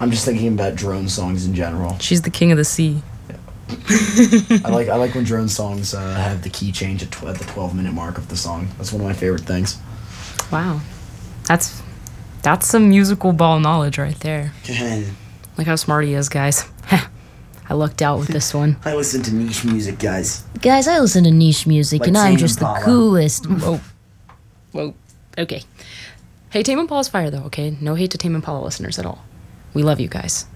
I'm just thinking about drone songs in general. She's the king of the sea. I like when drone songs have the key change at the 12-minute mark of the song. That's one of my favorite things. Wow. That's some musical ball knowledge right there. Look how smart he is, guys. I lucked out with this one. I listen to niche music, guys. Guys, I listen to niche music, Like and I'm Tame just Impala. the coolest. Whoa. Okay. Hey, Tame Impala's fire, though, okay? No hate to Tame Impala listeners at all. We love you guys.